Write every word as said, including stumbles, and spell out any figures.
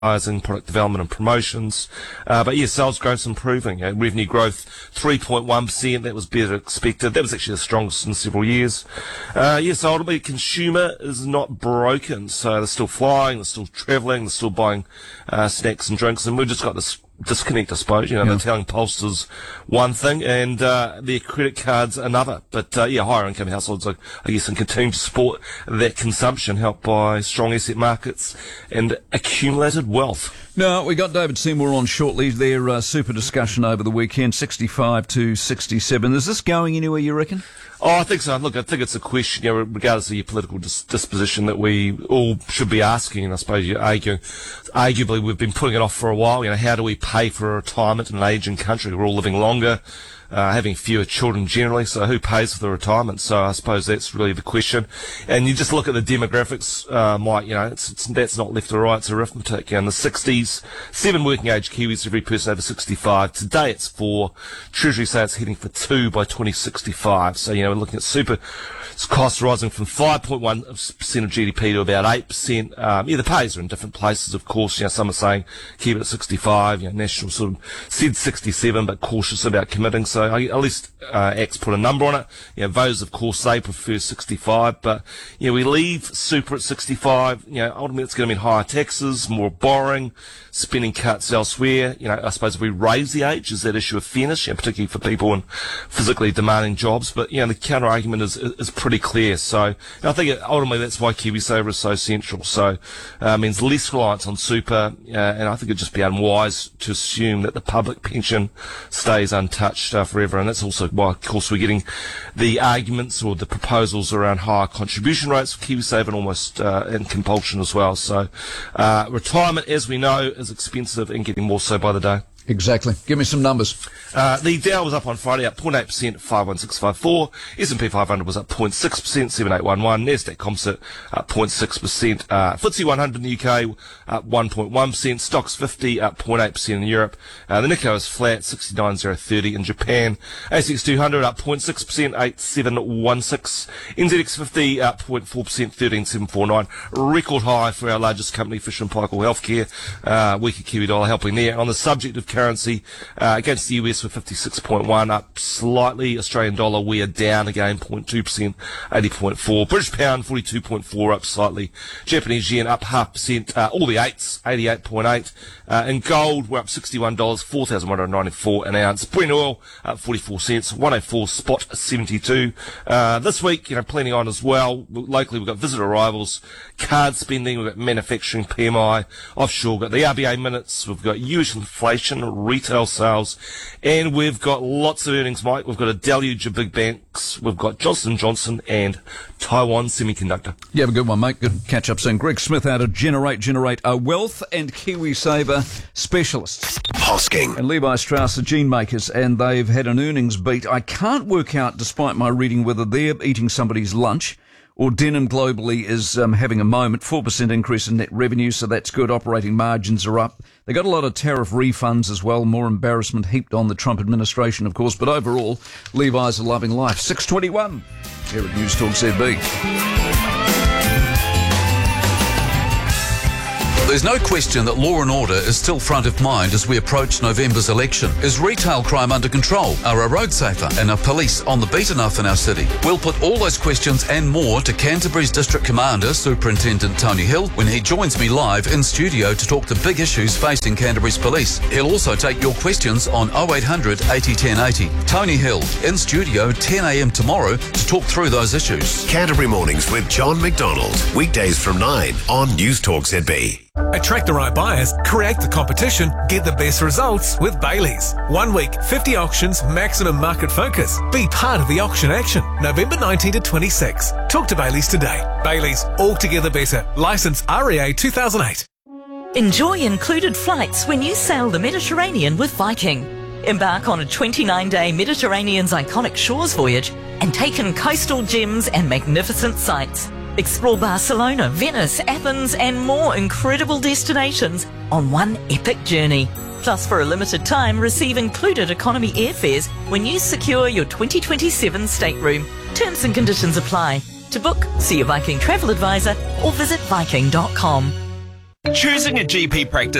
product development and promotions. Uh, but yeah, sales growth's improving. Uh, revenue growth, three point one percent. That was better than expected. That was actually the strongest in several years. Uh, yes, yeah, so ultimately, consumer is not broken. So they're still flying, they're still travelling, they're still buying uh, snacks and drinks. And we've just got this disconnect, I suppose. You know, yeah. they're telling pollsters one thing and uh, their credit cards another. But uh, yeah, higher income households, I, I guess, and continue to support that consumption, helped by strong asset markets and accumulated wealth. Now, we got David Seymour on shortly. Their uh, super discussion over the weekend, sixty-five to sixty-seven. Is this going anywhere, you reckon? Oh, I think so. Look, I think it's a question, you know, regardless of your political dis- disposition, that we all should be asking. And I suppose you argue, arguably, we've been putting it off for a while. You know, how do we pay for a retirement in an ageing country? We're all living longer, uh, having fewer children generally. So who pays for the retirement? So I suppose that's really the question. And you just look at the demographics, uh, Mike, you know, it's, it's, that's not left or right, it's arithmetic. You know, in the sixties, seven working age Kiwis, every person over sixty-five. Today it's four. Treasury say it's heading for two by twenty sixty-five. So, you know, we're looking at super costs rising from five point one percent of G D P to about eight percent. Um, yeah, the pays are in different places, of course. You know, some are saying keep it at sixty-five. You know, National sort of said sixty-seven, but cautious about committing. So I, at least uh, A C T put a number on it. You know, voters, of course, they prefer sixty-five. But, you know, we leave super at sixty-five. You know, ultimately it's going to mean higher taxes, more borrowing, spending cuts elsewhere. You know, I suppose if we raise the age, is that issue of fairness, you know, particularly for people in physically demanding jobs. But, you know, the counter argument is, is pretty clear. So I think it, ultimately that's why KiwiSaver is so central. So uh, means less reliance on super, uh, and I think it'd just be unwise to assume that the public pension stays untouched uh, forever. And that's also why, of course, we're getting the arguments or the proposals around higher contribution rates for KiwiSaver and almost uh, in compulsion as well. So uh, retirement, as we know, is expensive and getting more so by the day. Exactly. Give me some numbers. Uh, the Dow was up on Friday, up zero point eight percent, five one six five four. S and P five hundred was up zero point six percent, seven eight one one. Nasdaq Composite up zero point six percent. Uh, F T S E one hundred in the U K up one point one percent. Stocks fifty up zero point eight percent in Europe. Uh, the Nikkei is flat, sixty-nine thousand thirty in Japan. A S X two hundred up zero point six percent, eight seven one six. N Z X fifty up zero point four percent, thirteen seven forty-nine. Record high for our largest company, Fisher and Paykel Healthcare. Uh, weaker Kiwi dollar helping there. On the subject of currency, uh, against the U S for fifty-six point one, up slightly. Australian dollar, we are down again, zero point two percent, eighty point four. British pound, forty-two point four, up slightly. Japanese yen up half percent, uh, all the eights, eighty-eight point eight. Uh, and gold, we're up sixty-one dollars, four thousand one hundred ninety-four an ounce. Brent oil, up forty-four cents, one oh four spot seventy-two. Uh, this week, you know, plenty on as well. Locally, we've got visitor arrivals, card spending, we've got manufacturing, P M I, offshore, we've got the R B A minutes, we've got U S inflation, retail sales, and we've got lots of earnings, Mike. We've got a deluge of big banks. We've got Johnson and Johnson and Taiwan Semiconductor. You have a good one, mate. Good catch up soon. Greg Smith out of Generate, Generate a Wealth and KiwiSaver specialists. Hosking. And Levi Strauss are gene makers, and they've had an earnings beat. I can't work out, despite my reading, whether they're eating somebody's lunch or Denim globally is um, having a moment. four percent increase in net revenue, so that's good. Operating margins are up. They got a lot of tariff refunds as well. More embarrassment heaped on the Trump administration, of course. But overall, Levi's are loving life. six twenty-one here at News Talk Z B. There's no question that law and order is still front of mind as we approach November's election. Is retail crime under control? Are our roads safer? And are police on the beat enough in our city? We'll put all those questions and more to Canterbury's District Commander, Superintendent Tony Hill, when he joins me live in studio to talk the big issues facing Canterbury's police. He'll also take your questions on oh eight hundred, eighty, ten eighty. Tony Hill, in studio, ten a.m. tomorrow to talk through those issues. Canterbury Mornings with John McDonald. Weekdays from nine on News Talk Z B. Attract the right buyers, create the competition, get the best results with Bailey's. One week, fifty auctions, maximum market focus. Be part of the auction action. November nineteenth to twenty-sixth. Talk to Bailey's today. Bailey's, altogether better. Licence R E A two thousand eight. Enjoy included flights when you sail the Mediterranean with Viking. Embark on a twenty-nine day Mediterranean's iconic shores voyage and take in coastal gems and magnificent sights. Explore Barcelona, Venice, Athens and more incredible destinations on one epic journey. Plus, for a limited time, receive included economy airfares when you secure your twenty twenty-seven stateroom. Terms and conditions apply. To book, see your Viking travel advisor or visit viking dot com. Choosing a G P practice